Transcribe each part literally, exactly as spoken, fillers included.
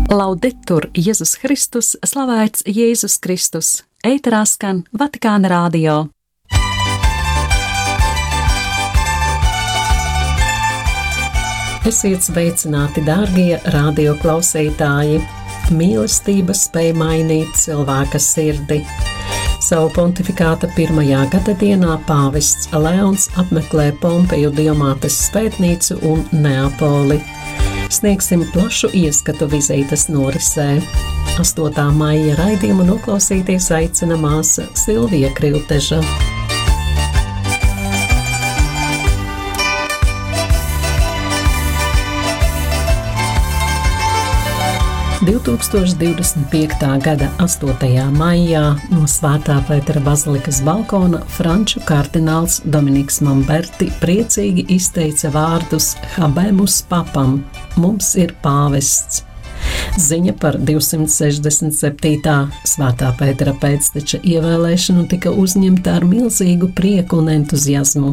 Laudetur Jēzus Kristus, slavēts Jēzus Kristus, ēterā skan Vatikāna radio. Esiet sveicināti, dārgie radio klausītāji! Mīlestība spēj mainīt cilvēka sirdi. Savu pontifikāta pirmajā gada dienā pāvests Leons apmeklē Pompeju Diomātes svētnīcu un Neapoli. Sniegsim plašu ieskatu vizītes norisē. astotā maija raidījumu noklausīties aicina māsa Silvija Krilteža. divtūkstoš divdesmit piektā gada astotajā maijā no Svētā Pētera bazilikas balkona franču kardināls Dominiks Mamberti priecīgi izteica vārdus Habemus papam, mums ir pāvests. Ziņa par divsimt sešdesmit septītā Svētā Pētera pēcteča ievēlēšanu tika uzņemta ar milzīgu prieku un entuziasmu.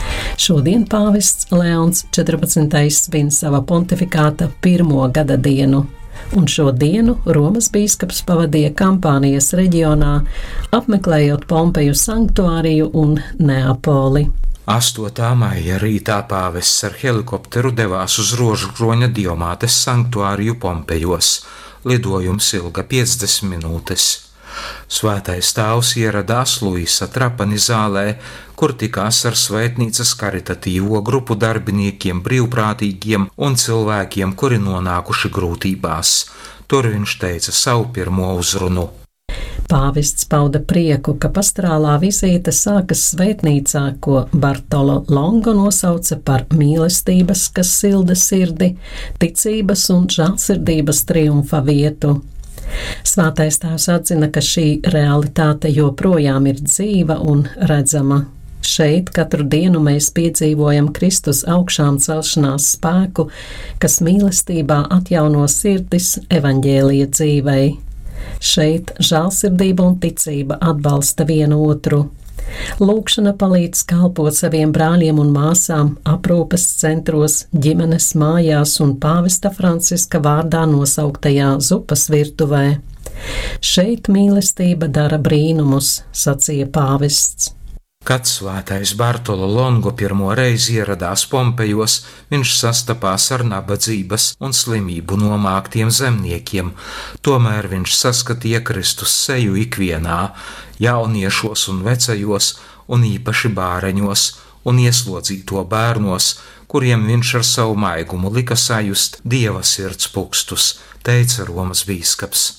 Šodien pāvests Leons četrpadsmitais svin sava pontifikāta pirmo gada dienu. Un šo dienu Romas bīskaps pavadīja Kampānijas reģionā, apmeklējot Pompeju sanktuāriju un Neapoli. astotā maija rītā pāvests ar helikopteru devās uz Rožukroņa Diomātes sanktuāriju Pompejos. Lidojums ilga piecdesmit minūtes. Svētais tēvs ieradās Luisa Trapani zālē, kur tikās ar svētnīcas karitatīvo grupu darbiniekiem, brīvprātīgiem un cilvēkiem, kuri nonākuši grūtībās. Tur viņš teica savu pirmo uzrunu. Pāvests pauda prieku, ka pastorālā vizīte sākas svētnīcā, ko Bartolo Longo nosauca par mīlestības, kas silda sirdi, ticības un žēlsirdības triumfa vietu. Svētais tēvs atzina, ka šī realitāte joprojām ir dzīva un redzama. Šeit katru dienu mēs piedzīvojam Kristus augšām celšanās spēku, kas mīlestībā atjauno sirdis evaņģēlija dzīvei. Šeit žēlsirdība un ticība atbalsta vienu otru. Lūkšana palīdz kalpot saviem brāļiem un māsām aprūpes centros, ģimenes mājās un pāvesta Franciska vārdā nosauktajā zupas virtuvē. Šeit mīlestība dara brīnumus, sacīja pāvests. Kad svētais Bartolo Longo pirmo reizi ieradās Pompejos, viņš sastapās ar nabadzības un slimību nomāktiem zemniekiem. Tomēr viņš saskatīja Kristus seju ikvienā, jauniešos un vecajos, un īpaši bāreņos un ieslodzīto bērnos, kuriem viņš ar savu maigumu lika sajust Dieva sirds pukstus, teica Romas bīskaps.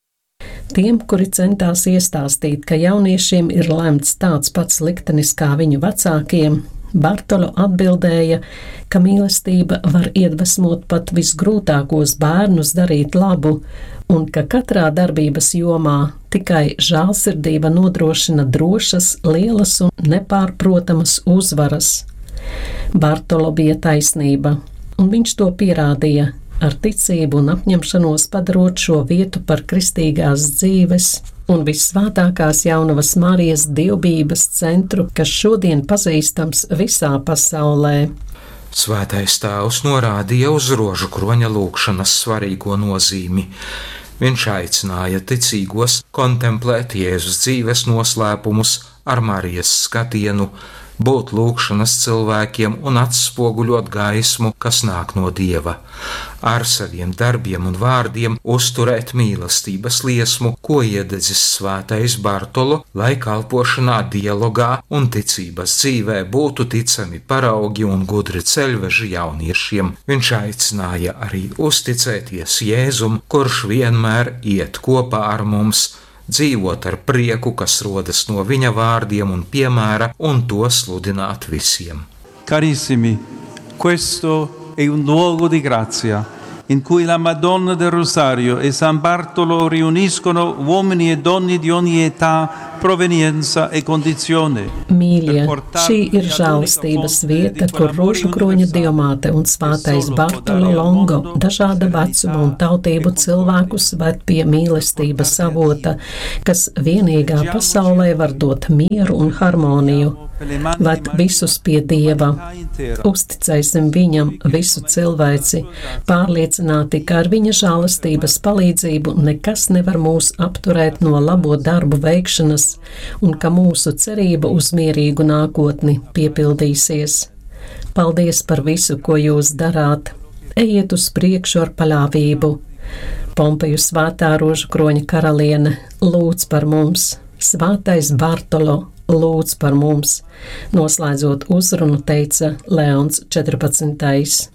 Tiem, kuri centās iestāstīt, ka jauniešiem ir lemts tāds pats liktenis kā viņu vecākiem, Bartolo atbildēja, ka mīlestība var iedvesmot pat visgrūtākos bērnus darīt labu, un ka katrā darbības jomā tikai žēlsirdība nodrošina drošas, lielas un nepārprotamas uzvaras. Bartolo bija taisnība, un viņš to pierādīja, ar ticību un apņemšanos padarot šo vietu par kristīgās dzīves un vissvētākās jaunavas Marijas dievbijības centru, kas šodien pazīstams visā pasaulē. Svētais tēvs norādīja uz Rožukroņa lūkšanas svarīgo nozīmi. Viņš aicināja ticīgos kontemplēt Jēzus dzīves noslēpumus ar Marijas skatienu, būt lūkšanas cilvēkiem un atspoguļot gaismu, kas nāk no Dieva. Ar saviem darbiem un vārdiem uzturēt mīlestības liesmu, ko iededzis svētais Bartolo, lai kalpošanā, dialogā un ticības dzīvē būtu ticami paraugi un gudri ceļveži jauniešiem. Viņš aicināja arī uzticēties Jēzum, kurš vienmēr iet kopā ar mums, dzīvot ar prieku, kas rodas no viņa vārdiem un piemēra, un to sludināt visiem. Carissimi, questo è un luogo di grazia, in cui la Madonna del Rosario e San Bartolo riuniscono uomini e donne di ogni età provenienza e condizione. Mīļie, šī ir žēlastības vieta, kur Rožu kroņa diamāte un svētais Bartolo Longo dažāda vecuma un tautību cilvēkus ved pie mīlestības avota, kas vienīgā pasaulē var dot mieru un harmoniju. Ved visus pie Dieva. Uzticēsim viņam visu cilvēci, pārliecināti, ka ar viņa žēlastības palīdzību nekas nevar mūs apturēt no labo darbu veikšanas un ka mūsu cerība uz mierīgu nākotni piepildīsies. Paldies par visu, ko jūs darāt. Ejiet uz priekšu ar paļāvību. Pompeju svētā Rožu kroņa karaliene, lūdz par mums. Svētais Bartolo, lūdz par mums. Noslēdzot uzrunu, teica Leons četrpadsmitais.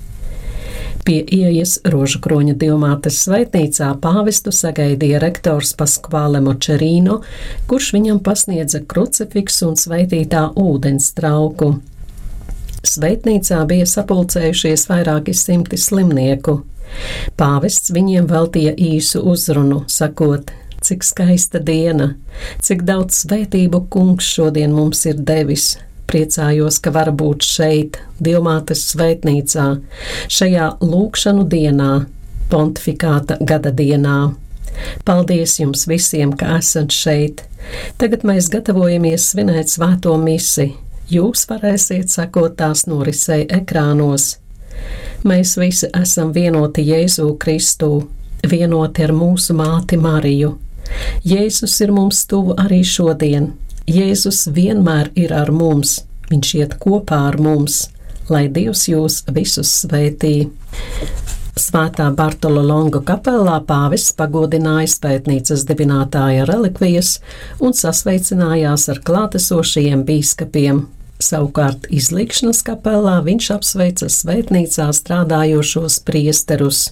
Pie ieejas Rožu kroņa diamātes svētnīcā pāvestu sagaidīja rektors Pasquale Mocerino, kurš viņam pasniedza krucifiksu un svētītā ūdens trauku. Svētnīcā bija sapulcējušies vairāki simti slimnieku. Pāvests viņiem veltīja īsu uzrunu, sakot: cik skaista diena, cik daudz svētību kungs šodien mums ir devis. Priecājos, ka var būt šeit, diamātes svētnīcā, šajā lūkšanu dienā, pontifikāta gada dienā. Paldies jums visiem, ka esat šeit. Tagad mēs gatavojamies svinēt svēto misi. Jūs varēsiet sekot tās norisei ekrānos. Mēs visi esam vienoti Jēzu Kristu, vienoti ar mūsu māti Mariju. Jēzus ir mums tuvu arī šodien. Jēzus vienmēr ir ar mums. Viņš iet kopā ar mums. Lai Dievs jūs visus svētī. Svētā Bartolo Longo kapelā pāvests pagodināja svētnīcas dibinātāja relikvijas un sasveicinājās ar klātesošajiem bīskapiem. Savukārt izlikšanas kapelā viņš apsveica svētnīcā strādājošos priesterus.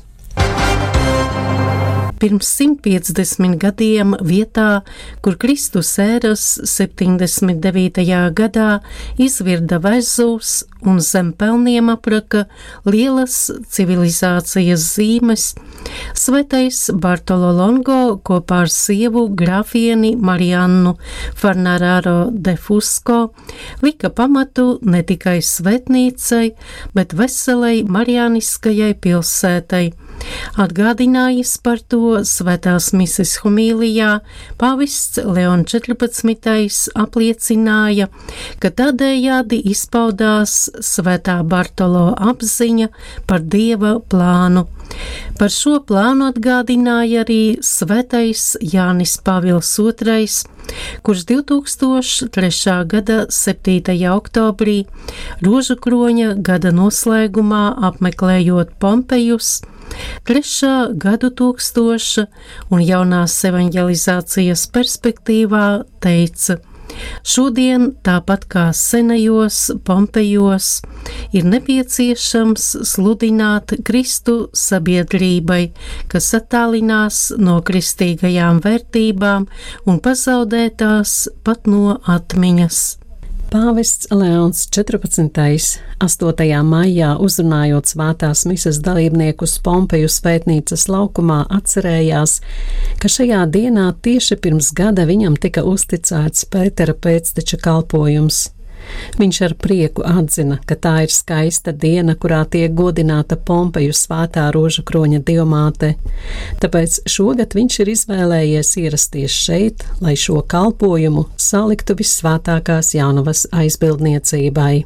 Pirms simt piecdesmit gadiem vietā, kur Kristus ēras septiņdesmit devītajā gadā izvirda Vezuvs un zem pelniem apraka lielas civilizācijas zīmes, svētais Bartolo Longo kopā ar sievu grafieni Mariannu Farnararo de Fusco lika pamatu ne tikai svētnīcai, bet veselai marianiskajai pilsētai. Atgādinājis par to svētās mises homīlijā, pāvests Leons četrpadsmitais apliecināja, ka tādējādi izpaudās svētā Bartolo apziņa par Dieva plānu. Par šo plānu atgādināja arī svētais Jānis Pāvils otrais, kurš divtūkstoš trešā gada septītajā oktobrī Rožu kroņa gada noslēgumā apmeklējot Pompejus, trešā gadu tūkstoša un jaunās evanģelizācijas perspektīvā teica: šodien, tāpat kā senajos Pompejos, ir nepieciešams sludināt Kristu sabiedrībai, kas attālinās no kristīgajām vērtībām un pazaudētās pat no atmiņas. Pāvests Leons četrpadsmitais astotajā maijā uzrunājot svētās mises dalībniekus Pompeju svētnīcas laukumā atcerējās, ka šajā dienā tieši pirms gada viņam tika uzticēts Pētera pēcteča kalpojums. Viņš ar prieku atzina, ka tā ir skaista diena, kurā tiek godināta Pompeju svētā Rožu kroņa diamāte. Tāpēc šogad viņš ir izvēlējies ierasties šeit, lai šo kalpojumu saliktu visvētākās jaunavas aizbildniecībai.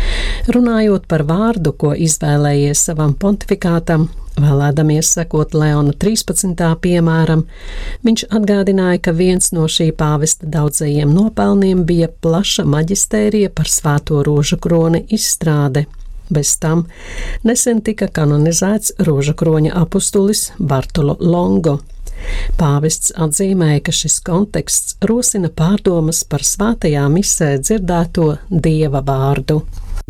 Runājot par vārdu, ko izvēlējies savam pontifikātam, vēlēdamies sekot Leona trīspadsmitā piemēram, viņš atgādināja, ka viens no šī pāvesta daudzajiem nopelniem bija plaša maģistērija par svēto Rožu kroni izstrāde. Bez tam nesen tika kanonizēts Rožu kroņa apustulis Bartolo Longo. Pāvests atzīmēja, ka šis konteksts rosina pārdomas par svētajā misē dzirdēto Dieva vārdu.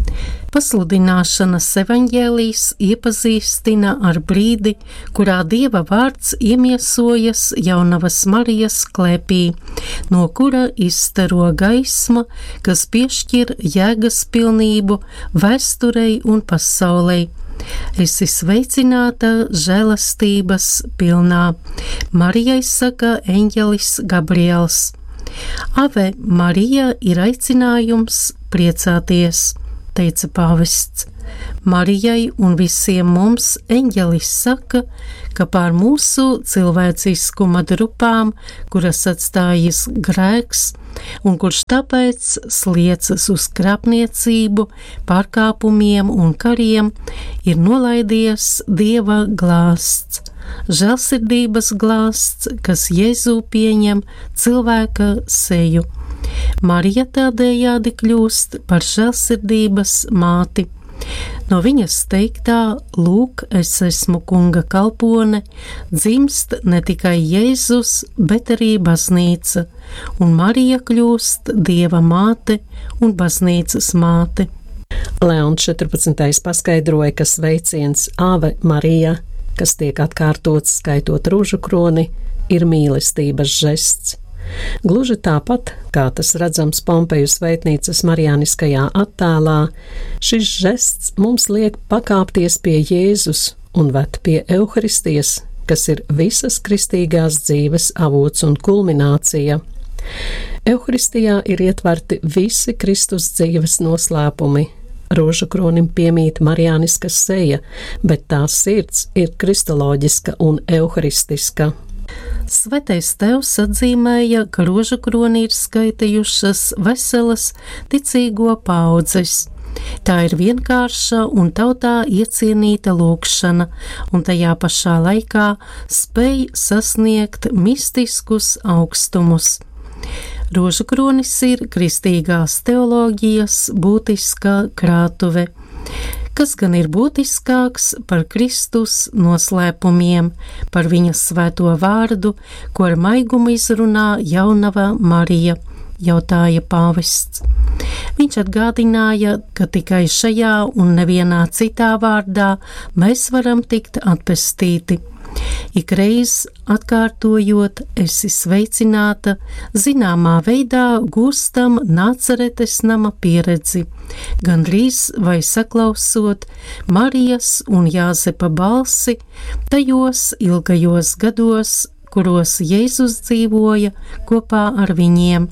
Pasludināšanas evaņģēlijs iepazīstina ar brīdi, kurā Dieva vārds iemiesojas jaunavas Marijas klēpī, no kura izstaro gaisma, kas piešķir jēgas pilnību vēsturei un pasaulei. Esi sveicināta žēlastības pilnā, Marijai saka eņģelis Gabriels. Ave Marija ir aicinājums priecāties, teica pāvests. Marijai un visiem mums eņģelis saka, ka pār mūsu cilvēciskuma drupām, kuras atstājis grēks, un kurš tāpēc sliecas uz krāpniecību, pārkāpumiem un kariem, ir nolaidies Dieva glāsts, žēlsirdības glāsts, kas Jēzu pieņem cilvēka seju. Marija tādējādi kļūst par žēlsirdības māti. No viņas teiktā, lūk, es esmu kunga kalpone, dzimst ne tikai Jēzus, bet arī baznīca, un Marija kļūst Dieva māte un baznīcas māte. Leons četrpadsmitais paskaidroja, ka sveiciens Ave Marija, kas tiek atkārtots skaitot rūžu kroni, ir mīlestības žests. Gluži tāpat, kā tas redzams Pompeju svētnīcas marijāniskajā attēlā, šis žests mums liek pakāpties pie Jēzus un ved pie Euharistijas, kas ir visas kristīgās dzīves avots un kulminācija. Euharistijā ir ietverti visi Kristus dzīves noslēpumi. Rožu kronim piemīt marijāniska seja, bet tās sirds ir kristoloģiska un euharistiska. Svētais Tēvs atzīmēja, ka rožu kroni ir skaitījušas veselas ticīgo paudzes. Tā ir vienkārša un tautā iecienīta lūkšana, un tajā pašā laikā spēj sasniegt mistiskus augstumus. Rožu kronis ir kristīgās teoloģijas būtiska krātuve. Kas gan ir būtiskāks par Kristus noslēpumiem, par viņa svēto vārdu, ko ar maigumu izrunā jaunava Marija, jautāja pāvests. Viņš atgādināja, ka tikai šajā un nevienā citā vārdā mēs varam tikt atpestīti. Ikreiz atkārtojot, esi sveicināta, zināmā veidā gūstam Nācaretes nama pieredzi, gandrīz vai saklausot Marijas un Jāzepa balsi tajos ilgajos gados, kuros Jēzus dzīvoja kopā ar viņiem.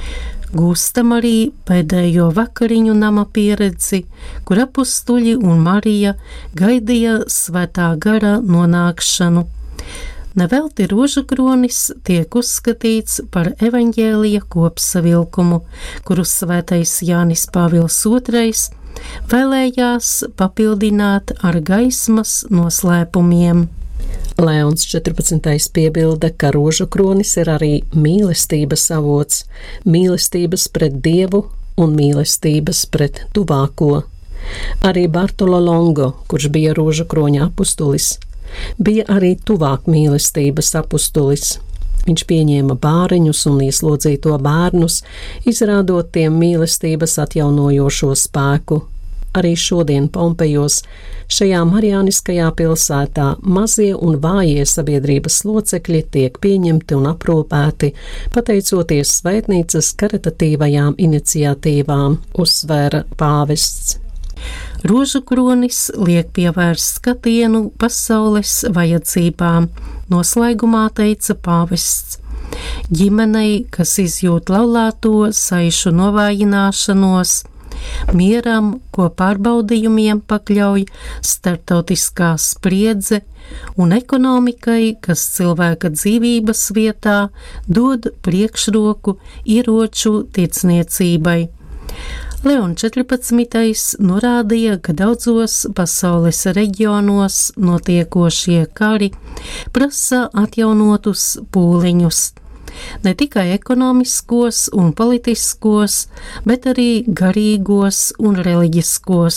Gūstam arī pēdējo vakariņu nama pieredzi, kur apustuļi un Marija gaidīja svētā gara nonākšanu. Nevelti rožu kronis tiek uzskatīts par evaņģēlija kopsavilkumu, kuru svētais Jānis Pāvils otrais vēlējās papildināt ar gaismas noslēpumiem. Leons četrpadsmitais piebilda, ka rožu kronis ir arī mīlestības avots, mīlestības pret Dievu un mīlestības pret tuvāko. Arī Bartolo Longo, kurš bija rožu kroņa apustulis, bija arī tuvāk mīlestības apustulis. Viņš pieņēma bāriņus un ieslodzīto bērnus, izrādot tiem mīlestības atjaunojošo spēku. Arī šodien Pompejos, šajā marijāniskajā pilsētā, mazie un vājie sabiedrības locekļi tiek pieņemti un aprūpēti, pateicoties svētnīcas karitatīvajām iniciatīvām, uzsvēra pāvests. Rožu kronis liek pievērst skatienu pasaules vajadzībām, noslēgumā teica pāvests. Ģimenei, kas izjūt laulāto saišu novājināšanos, mieram, ko pārbaudījumiem pakļauj starptautiskā spriedze, un ekonomikai, kas cilvēka dzīvības vietā dod priekšroku ieroču tirdzniecībai. Leons četrpadsmitais norādīja, ka daudzos pasaules reģionos notiekošie kari prasa atjaunotus pūliņus. Ne tikai ekonomiskos un politiskos, bet arī garīgos un reliģiskos.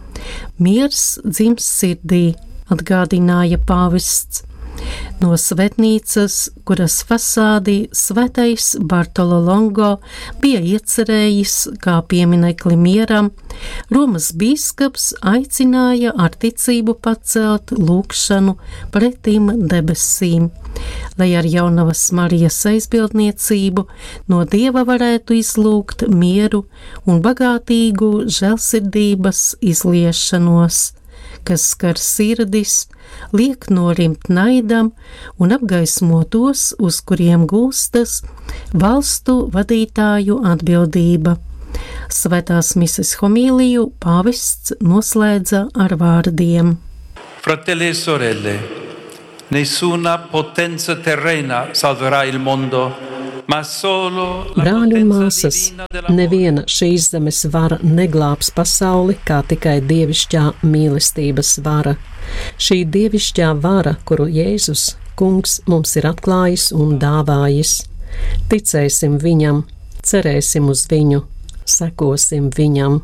Miers dzimst sirdī, atgādināja pāvests. No svētnīcas, kuras fasādi svētais Bartolo Longo bija iecerējis kā pieminekli mieram, Romas bīskaps aicināja ar ticību pacelt lūgšanu pretim debesīm, lai ar jaunavas Marijas aizbildniecību no Dieva varētu izlūgt mieru un bagātīgu žēlsirdības izliešanos, kas skar sirdis, liek norimt naidam un apgaismo tos, uz kuriem gulstas valstu vadītāju atbildība. Svētās mises homīliju pāvests noslēdza ar vārdiem. Fratelli e sorelle, nessuna potenza terrena salverà il mondo, ma solo la Brāļi un potenza māsas, divina dell'amore. neviena šīs zemes vara neglābs pasauli, kā tikai dievišķā mīlestības vara. Šī dievišķā vara, kuru Jēzus, kungs, mums ir atklājis un dāvājis. Ticēsim viņam, cerēsim uz viņu, sekosim viņam.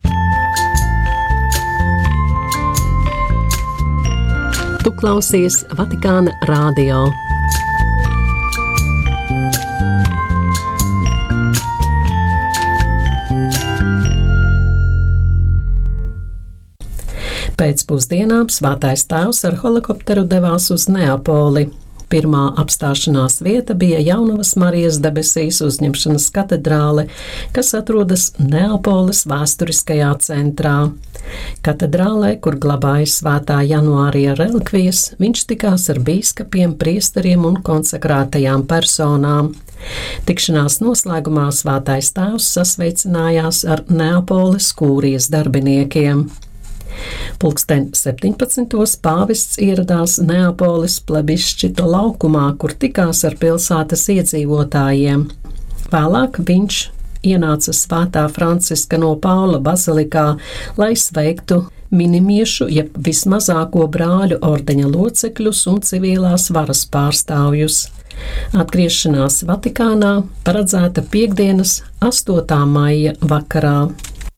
Tu klausies Vatikāna radio. Pēcpusdienā Svētais Tēvs ar helikopteru devās uz Neapoli. Pirmā apstāšanās vieta bija Jaunavas Marijas debesīs uzņemšanas katedrāle, kas atrodas Neapoles vēsturiskajā centrā. Katedrālē, kur glabājas Svētā Januārija relikvijas, viņš tikās ar bīskapiem, priesteriem un konsekrētajām personām. Tikšanās noslēgumā Svētais Tēvs sasveicinājās ar Neapoles kūrijas darbiniekiem. Pulksten septiņpadsmitos pāvests ieradās Neapoles plebiscita laukumā, kur tikās ar pilsētas iedzīvotājiem. Vēlāk viņš ienāca Svētā Franciska no Paula bazilikā, lai sveiktu minimiešu, jeb vismazāko brāļu ordeņa locekļus un civilās varas pārstāvjus. Atgriešanās Vatikānā paredzēta piektdienas astotā maija vakarā.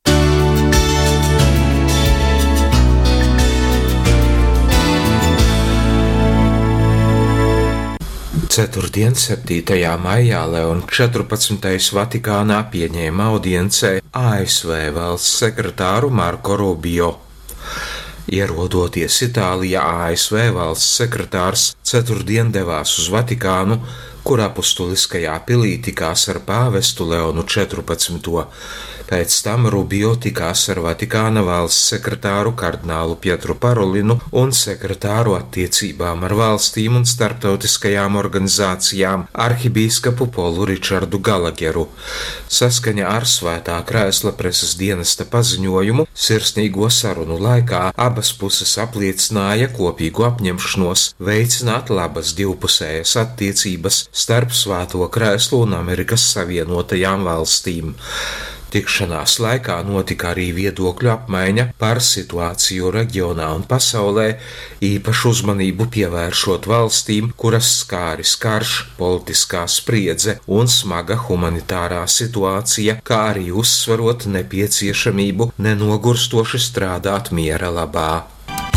Ceturtdien, septītajā maijā Leona četrpadsmitais Vatikānā pieņēma audiencē A S V valsts sekretāru Marko Rubio. Ierodoties Itālijā, A S V valsts sekretārs ceturtdien devās uz Vatikānu, kur apustuliskajā pilī tikās ar pāvestu Leonu četrpadsmito Pēc tam Rubio tikās ar Vatikāna valsts sekretāru kardinālu Pietru Parolinu un sekretāru attiecībām ar valstīm un starptautiskajām organizācijām arhibīskapu Polu Ričardu Galageru. Saskaņā ar Svētā Krēsla preses dienesta paziņojumu, sirsnīgo sarunu laikā abas puses apliecināja kopīgu apņemšanos veicināt labas divpusējas attiecības starp Svēto Krēslu un Amerikas Savienotajām valstīm. Tikšanās laikā notika arī viedokļu apmaiņa par situāciju reģionā un pasaulē, īpašu uzmanību pievēršot valstīm, kuras skāris karš, politiskā spriedze un smaga humanitārā situācija, kā arī uzsverot nepieciešamību nenogurstoši strādāt miera labā.